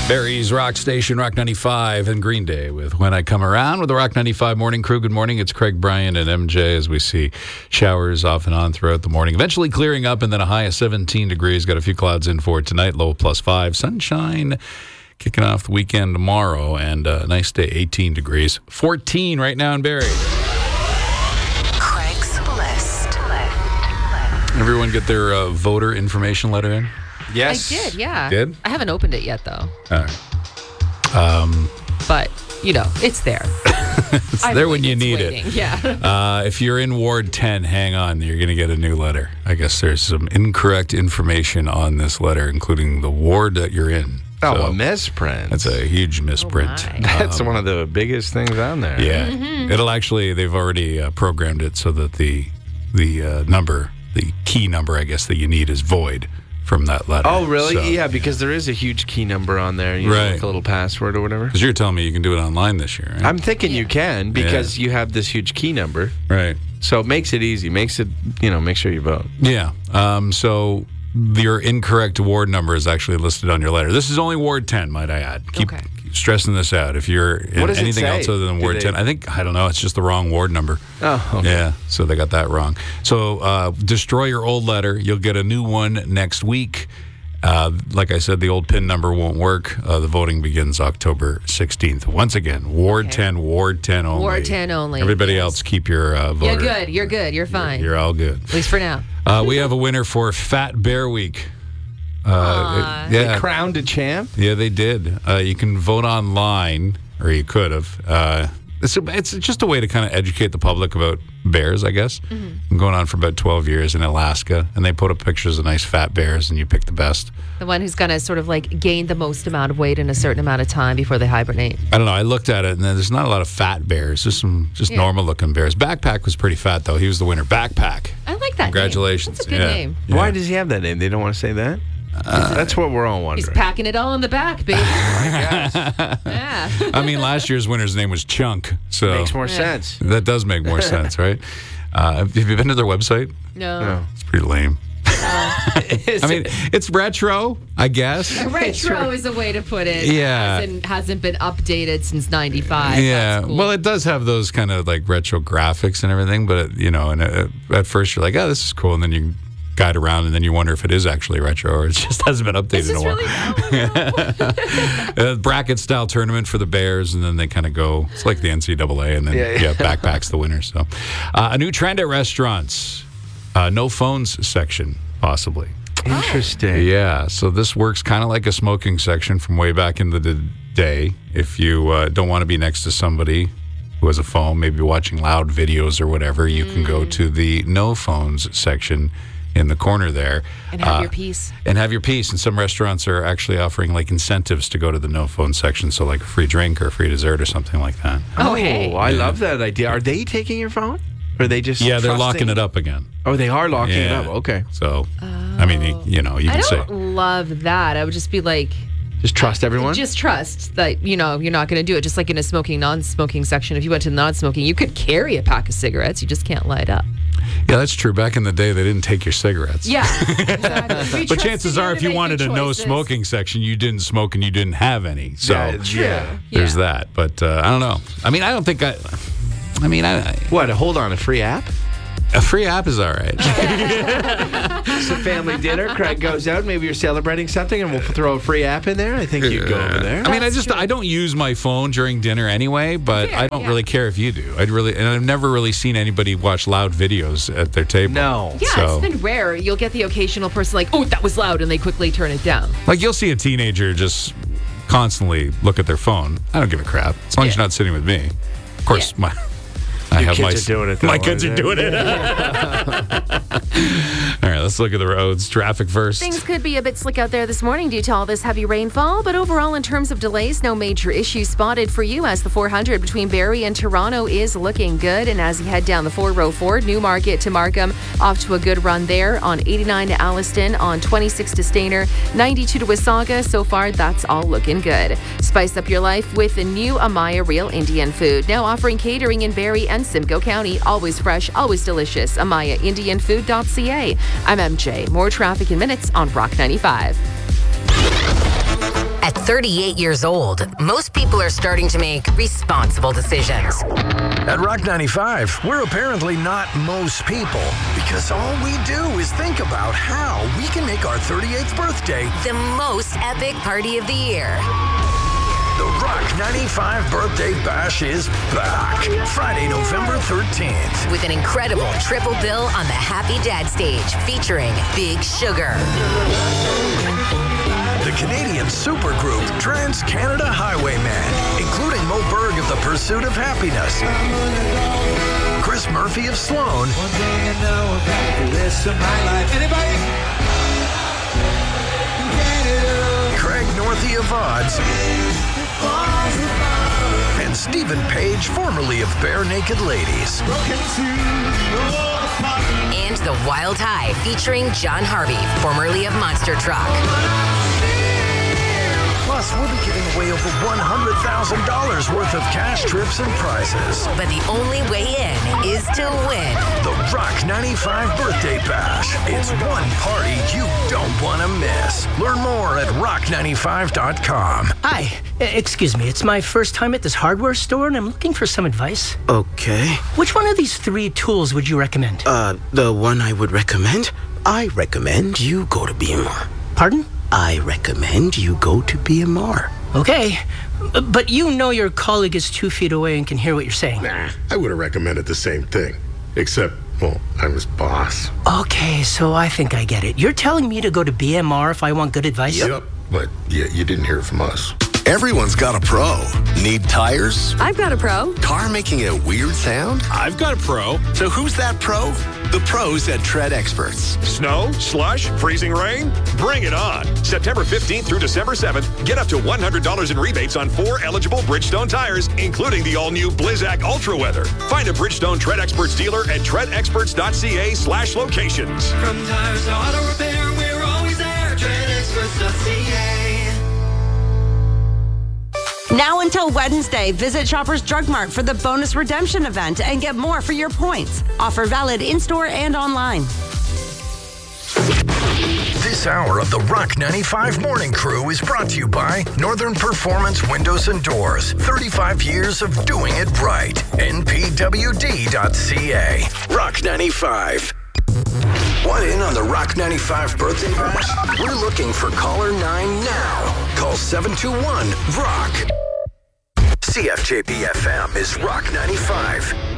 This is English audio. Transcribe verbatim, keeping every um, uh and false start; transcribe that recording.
Barry's Rock Station, Rock ninety-five, and Green Day with When I Come Around with the Rock ninety-five Morning Crew. Good morning. It's Craig, Brian, and M J as we see showers off and on throughout the morning. Eventually clearing up, and then a high of seventeen degrees. Got a few clouds in for tonight, low plus five. Sunshine kicking off the weekend tomorrow, and a nice day, eighteen degrees. fourteen right now in Barrie. Craig's List. Everyone get their uh, voter information letter in? Yes. I did, yeah. Did? I haven't opened it yet, though. All right. Um, But, you know, it's there. it's there when you need waiting. it. Yeah. Uh, if you're in Ward ten, hang on. You're going to get a new letter. I guess there's some incorrect information on this letter, including the ward that you're in. Oh, So a misprint. That's a huge misprint. Oh, my. That's one of the biggest things on there. Yeah. Mm-hmm. It'll actually, they've already uh, programmed it so that the the uh, number, the key number, I guess, that you need is void from that letter. Oh, really? So- Yeah, because there is a huge key number on there. You Right. know, like a little password or whatever. Because you're telling me you can do it online this year, right? I'm thinking you Yeah. can because you have this huge key number. right. So it makes it easy. Makes it, you know, make sure you vote. Yeah. Um, so your incorrect ward number is actually listed on your letter. This is only Ward ten, might I add. Keep, Okay. keep stressing this out. If you're in What does it anything say? else other than Do Ward they- ten, I think, I don't know, it's just the wrong ward number. Oh, okay. Yeah, so they got that wrong. So uh, destroy your old letter. You'll get a new one next week. Uh, like I said, the old PIN number won't work. Uh, the voting begins October sixteenth. Once again, Ward Okay. ten, Ward ten only. Ward ten only. Everybody Yes. else, keep your uh, voter. You're good. You're good. You're fine. You're all good. At least for now. Uh, we have a winner for Fat Bear Week. Uh, Aw. it- yeah, They crowned a champ? yeah, they did. Uh, you can vote online, or you could have. Uh, it's, a, it's just a way to kind of educate the public about bears, I guess. Mm-hmm. Been going on for about twelve years in Alaska, and they put up pictures of nice fat bears, and you pick the best. The one who's going to sort of like gain the most amount of weight in a certain amount of time before they hibernate. I don't know. I looked at it, and there's not a lot of fat bears. Just some just Yeah. normal-looking bears. Backpack was pretty fat, though. He was the winner. Backpack. I like that. Congratulations. Name. That's a good Yeah. name. Yeah. Why does he have that name? They don't want to say that? That's what we're all He's wondering. packing it all in the back, baby. Yeah. I mean, last year's winner's name was Chunk, so Makes more Yeah. sense. that does make more sense, right? Uh, have you been to their website? No. No. It's pretty lame. I mean, it's retro, I guess. Retro is a way to put it. Yeah. Hasn't, hasn't been updated since ninety-five. Yeah, That's cool. well, it does have those kind of like retro graphics and everything, but it, you know, and uh at first you're like, oh, this is cool, and then you guide around, and then you wonder if it is actually retro or it just hasn't been updated Is in a this while. really uh, bracket style tournament for the Bears, and then they kind of go. It's like the N C double A, and then Yeah, yeah, yeah. backpacks the winner. So, uh, a new trend at restaurants: uh, no phones section, possibly. Interesting. Yeah, so this works kind of like a smoking section from way back in the d- day. If you uh, don't want to be next to somebody who has a phone, maybe watching loud videos or whatever, you can go to the no phones section in the corner there. And have Uh, your piece. And have your piece. And some restaurants are actually offering like incentives to go to the no phone section, so like a free drink or a free dessert or something like that. Oh, hey. I Yeah. love that idea. Are they taking your phone? Or are they just Yeah, they're trusting- locking it up again. Oh, they are locking Yeah. it up. Okay. So, I mean, you, you know, you I can say. don't love that. I would just be like, Just trust everyone? just trust that, you know, you're not going to do it. Just like in a smoking, non-smoking section. If you went to non-smoking, you could carry a pack of cigarettes. You just can't light up. Yeah, that's true. Back in the day, they didn't take your cigarettes. Yeah, exactly. We But trust chances you are, to if you make wanted good a no choices. smoking section, you didn't smoke and you didn't have any. So Yeah, True. yeah. there's Yeah. that. But uh, I don't know. I mean, I don't think I. I mean, I, I, What, hold on, a free app? a free app is all right. It's a family dinner. Craig goes out. Maybe you're celebrating something, and we'll throw a free app in there. I think you'd go over there. I mean, I That's just true. I don't use my phone during dinner anyway, but Fair, I don't yeah. really care if you do. I'd really, and I've never really seen anybody watch loud videos at their table. No. Yeah, So- it's been rare. You'll get the occasional person like, oh, that was loud, and they quickly turn it down. Like you'll see a teenager just constantly look at their phone. I don't give a crap as long as Yeah. you're not sitting with me. Of course, Yeah. my. I Your have my kids are doing it, though, My aren't kids are they? doing it. All right, let's look at the roads. Traffic first. Things could be a bit slick out there this morning due to all this heavy rainfall, but overall, in terms of delays, no major issues spotted for you as the four hundred between Barrie and Toronto is looking good. And as you head down the Ford Row Ford, Newmarket to Markham, off to a good run there on eighty-nine to Alliston, on twenty-six to Stainer, ninety-two to Wasaga. So far, that's all looking good. Spice up your life with the new Amaya Real Indian Food, now offering catering in Barrie and Simcoe County. Always fresh, always delicious. Amaya Indian Food dot C A. I'm M J. More traffic in minutes on Rock ninety-five. At thirty-eight years old, most people are starting to make responsible decisions. At Rock ninety-five, we're apparently not most people, because all we do is think about how we can make our thirty-eighth birthday The most epic party of the year. The Rock ninety-five Birthday Bash is back. Friday, November thirteenth. With an incredible triple bill on the Happy Dad stage featuring Big Sugar, The Canadian supergroup Trans-Canada Highwaymen, including Mo Berg of The Pursuit of Happiness, Chris Murphy of Sloan, One thing I know about the rest of my life. Anybody? Craig Northey of Odds, and Stephen Page, formerly of Bare Naked Ladies. and The Wild High featuring John Harvey, formerly of Monster Truck. Plus, we'll be giving away over one hundred thousand dollars worth of cash, trips, and prizes. But the only way in is to win. The Rock ninety-five Birthday Bash. It's one party you don't want to miss. Learn more at rock ninety-five dot com. Hi, uh, excuse me. It's my first time at this hardware store, and I'm looking for some advice. Okay. Which one of these three tools would you recommend? Uh, the one I would recommend? I recommend you go to B M R. Pardon? I recommend you go to B M R. Okay, uh, but you know your colleague is two feet away and can hear what you're saying. Nah, I would have recommended the same thing. Except, well, I'm his boss. Okay, so I think I get it. You're telling me to go to B M R if I want good advice? Yep, but yeah, you didn't hear it from us. Everyone's got a pro. Need tires? I've got a pro. Car making a weird sound? I've got a pro. So who's that pro? The pros at Tread Experts. Snow, slush, freezing rain? Bring it on. September fifteenth through December seventh, get up to one hundred dollars in rebates on four eligible Bridgestone tires, including the all-new Blizzak Ultra Weather. Find a Bridgestone Tread Experts dealer at tread experts dot c a slash locations. From tires to auto repair, we're always there. tread experts dot c a. Now until Wednesday, visit Shoppers Drug Mart for the bonus redemption event and get more for your points. Offer valid in-store and online. This hour of the Rock ninety-five Morning Crew is brought to you by Northern Performance Windows and Doors. thirty-five years of doing it right. N P W D dot C A. Rock ninety-five. Want in on the Rock ninety-five Birthday Bash? We're looking for caller nine now. Call seven two one, R O C K. C F J B F M is Rock ninety-five.